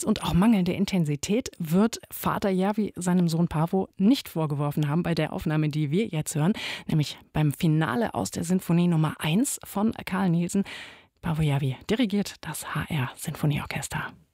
und auch mangelnde Intensität wird Vater Järvi seinem Sohn Paavo nicht vorgeworfen haben bei der Aufnahme, die wir jetzt hören, nämlich beim Finale aus der Sinfonie Nummer 1 von Carl Nielsen. Paavo Järvi dirigiert das HR Sinfonieorchester.